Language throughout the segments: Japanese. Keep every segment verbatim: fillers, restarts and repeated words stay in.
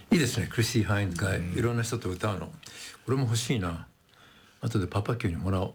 いいですね。クリスティ・ハインズがいろんな人と歌うの、これも欲しいな。後でパパ級にもらおう。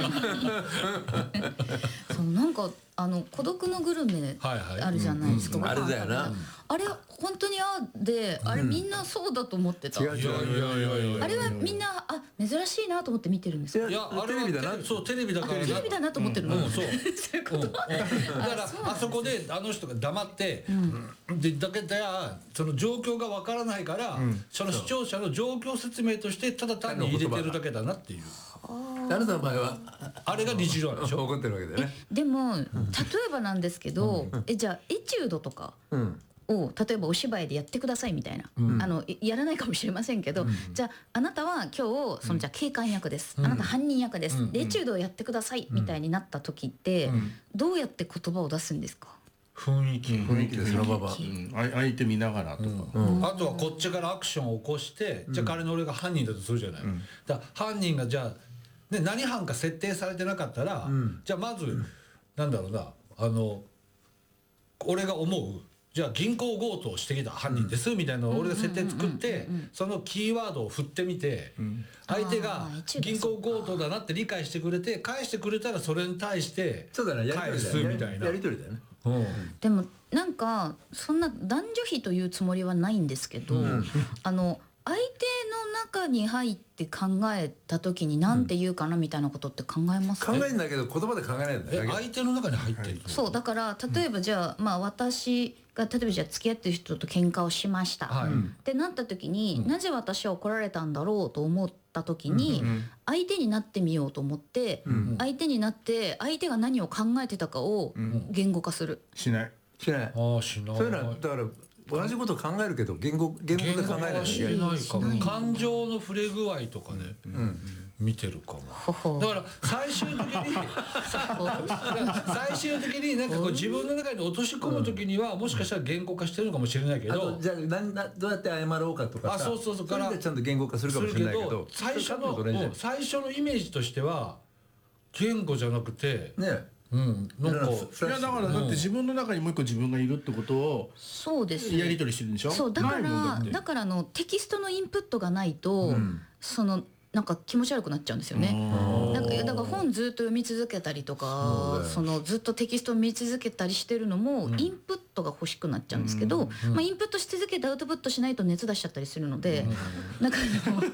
そうなんかあの孤独のグルメあるじゃないですか、 はいはい、うんうん、あれだよな。 あれ本当にあであれみんなそうだと思ってた、うん、 違う違う違う、 あれはみんなあ珍しいなと思って見てるんですよ。 いやあれはテレビだな、そうテレビだからテレビだなと思ってるの、 うんうん、そうそういうこと、うん、だからあそこであの人が黙って、うん、でだけどその状況がわからないから、うん、その視聴者の状況説明としてただ単に入れてるだけだなっていう。 あなたの場合はあれが日常なんでしょ。 怒ってるわけだよね。 でも例えばなんですけど、うん、えじゃあエチュードとかを例えばお芝居でやってくださいみたいな、うん、あのやらないかもしれませんけど、うん、じゃああなたは今日そのじゃあ警官役です、うん、あなた犯人役です、うん、でエチュードをやってくださいみたいになった時って、うん、どうやって言葉を出すんですか。 雰囲気、 雰囲気でそのまま、 うん、相手見ながらとか、 うんうん、あとはこっちからアクションを起こして、うん、じゃあ仮に俺が犯人だとするじゃない、うん、だから犯人がじゃあで何班か設定されてなかったら、うん、じゃあまず、うん、なんだろうなあの俺が思うじゃあ銀行強盗をしてきた犯人です、うん、みたいなのを俺が設定作ってそのキーワードを振ってみて、うん、相手が銀行強盗だなって理解してくれて返してくれたらそれに対して返すみたいなやり取りだよね、 うん、でもなんかそんな男女比というつもりはないんですけど、うん、あの相手の中に入って考えた時に何て言うかなみたいなことって考えますか、 考えるんだけど言葉で考えないんだよ。 相手の中に入ってる、 そうだから例えばじゃあ、まあ私が例えばじゃあ付き合ってる人と喧嘩をしました、はい、ってなった時に、うん、なぜ私は怒られたんだろうと思った時に、うんうん、相手になってみようと思って、うんうん、相手になって相手が何を考えてたかを言語化する、 うん、しないしないあしない。 そういうのはだから同じことを考えるけど言語言語で考えないしないかも。感情の触れ具合とかね、うんうん、見てるかも。だから最終的に最終的になんかこう自分の中に落とし込む時にはもしかしたら言語化してるのかもしれないけど、 あとじゃあなんなどうやって謝ろうかとかさ、 あそうそうそうからそれでちゃんと言語化するかもしれないけど、 最初の最初のイメージとしては言語じゃなくてね。 うん、なんかいやだからだって自分の中にもう一個自分がいるってことをそうですやり取りしてるんでしょ。 そうだからだからあのテキストのインプットがないと、うん、そのなんか気持ち悪くなっちゃうんですよね。なんかだから本ずっと読み続けたりとか、そのずっとテキストを見続けたりしてるのも、うん、インプットが欲しくなっちゃうんですけど、うん、まあ、インプットし続けてアウトプットしないと熱出しちゃったりするので、うん、なんか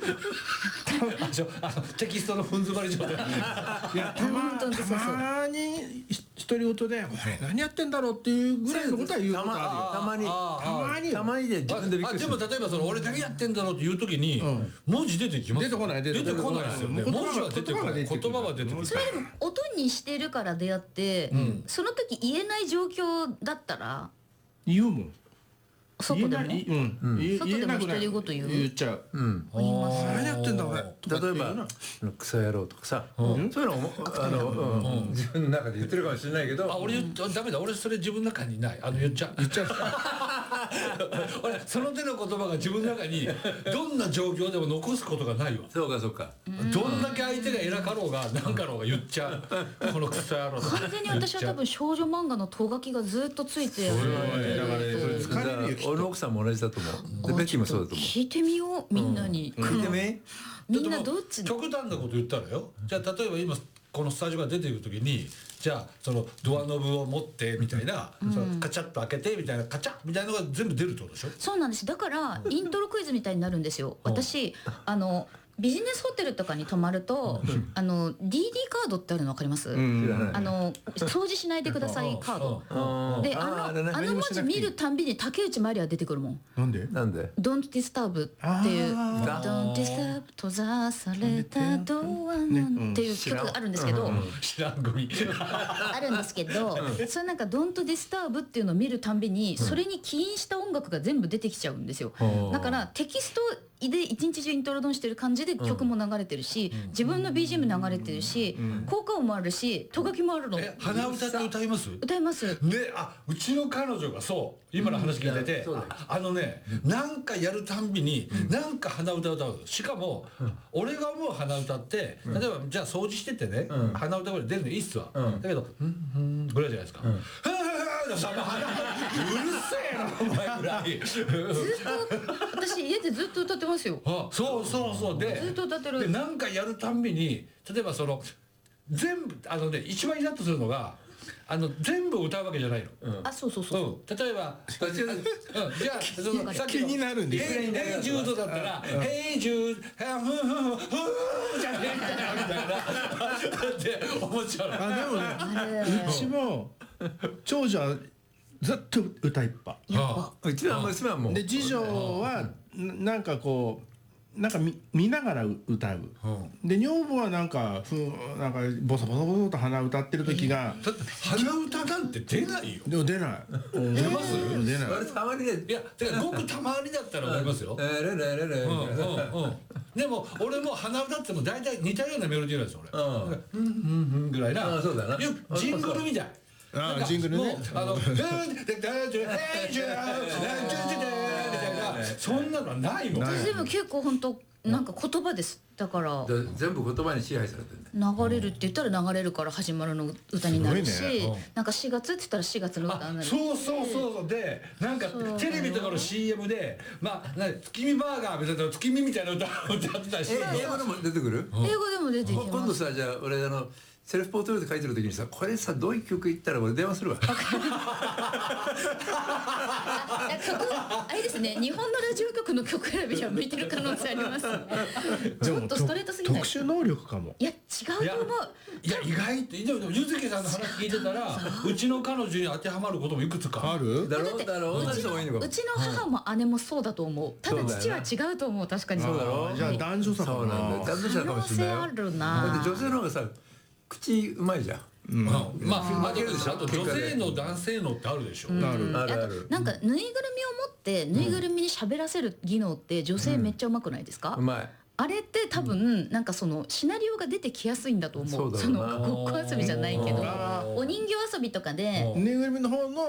あのテキストのふん詰まり状態。 いやたまたまに独り言で「何やってんだろう」っていうぐらいのことは言うことあるよ。たまにたまにたまにで自分でびっくりする。 でも例えばその俺何やってんだろうっていう時に文字出てきます。 出てこない出てこないですよね。文字は出てこない。言葉は出てくる。 それでも音にしてるから出会って、うん、その時言えない状況だったら言うもん。 外でも、うんうん、 外でも独り言言う言っちゃう、うん、 言います。 何やってんだ俺。 例えばクソ野郎とかさ、うん、そういうのもあの、うん、自分の中で言ってるかもしれないけど、 あ俺ダメだ俺それ自分の中にない。あの言っちゃう言っちゃう俺その手の言葉が自分の中にどんな状況でも残すことがないわ。 そうかそうか。 どんだけ相手が偉かろうが何かろうが言っちゃうこのクソ野郎。 完全に私は多分少女漫画のとがきがずっとついてる。 それはねだから疲れるよ。 俺の奥さんも同じだと思う。でベッキーもそうだと思う。 聞いてみようみんなに、 うん、聞いてみみんなどっち極端なこと言ったらよ。じゃあ例えば今このスタジオが出ている時にじゃあそのドアノブを持ってみたいな、うん、そのカチャッと開けてみたいなカチャッみたいなのが全部出るってことでしょ。 そうなんです。だからイントロクイズみたいになるんですよ。私あのビジネスホテルとかに泊まると、うん、あの ディーディー カードってあるの分かります？うん、あの掃除しないでくださいカードで、あのあの文字見るたんびに竹内まりや出てくるもん。 なんで？ なんで？ Don't disturb っていう Don't disturb 閉ざされたドアなんていう曲があるんですけど、 知らんごみあるんですけど、それなんか Don't disturb っていうのを見るたんびにそれに起因した音楽が全部出てきちゃうんですよ。だからテキストで一日中イントロドンしてる感じで曲も流れてるし、うん、自分の ビージーエム 流れてるし、うん、効果音もあるしとがきもあるの。 え鼻歌って歌います？ 歌います。 で、あうちの彼女がそう今の話聞いてて、うん、あ, あのね、うん、なんかやるたんびに、うん、なんか鼻歌歌う。しかも、うん、俺が思う鼻歌って、うん、例えばじゃあ掃除しててね、うん、鼻歌ぐらい出るのいいっすわ、うん、だけど「うんうん」ぐらいじゃないですか。うんのさ、うるせえなお前ぐらい。 ずっと私家でずっと歌ってますよ。 あ、そうそうそうで、 ずっと歌ってる。 でなんかやるたんびに、例えばその全部あのね一番イラッとするのが。あの全部歌うわけじゃないの。 あ、そうそうそう。 うん、例えば、うん、じゃあそのさっきの気になるんですヘイヘイジュードだったら、ヘイジュード、ふんふんふんふんじゃねえんだよみたいなって思っちゃう。 あでもねうちも長女はずっと歌いっぱやっぱうちの娘はもうで次女はななんかこうなんか 見, 見ながら歌う、うん、で女房はなんかふなんかボソボソボソと鼻歌ってる時が、 だって鼻歌なんて出ないよ。 でも出ない出ます出ないあれたまにねいやだからごくたまにだったら思いますよ。 えーレレレレうんうんうん、でも俺も鼻歌っても大体似たようなメロディーなんですよ俺。うんうんうんぐらいな。 あそうだな。 ジングルみたい。 ああジングルね。 あのそんなのないもん。 私でも結構本当なんか言葉です。だから全部言葉に支配されてる。 流れるって言ったら流れるから始まるの歌になるし、 すごいねなんかしがつって言ったらしがつの歌になるし。 そうそうそうそうでなんかテレビとかの シーエム でまあ月見バーガーみたいな月見みたいな歌を歌ってたりして。 英語でも出てくる？ 英語でも出てきます。 今度さじゃあ俺あのセルフポートレート書いてる時にさこれさどういう曲言ったら俺電話するわ。 曲あれですね、日本のラジオ局の曲選びには向いてる可能性ありますね。ちょっとストレートすぎない？ 特殊能力かも。 いや違うと思う。 いや意外ってでもゆずきさんの話聞いてたらうちの彼女に当てはまることもいくつかある？ だろうだろう同じ人もいいのかも。 うちの母も姉もそうだと思う。ただ父は違うと思う。確かにそうだろう。 じゃあ男女差かな。 そうなんだよ。男女差かもしれないよ。 可能性あるな。 だって女性の方がさ口うまいじゃん。 うん、まあ、あとあと女性の男性のってあるでしょ。 なる。 あるある。 なんかぬいぐるみを持ってぬいぐるみに喋らせる技能って女性めっちゃうまくないですか？ うまい。 あれって多分なんかそのシナリオが出てきやすいんだと思う。 そうだろうな。 そのごっこ遊びじゃないけど、 あーお人形遊びとかで。 ぬいぐるみの方の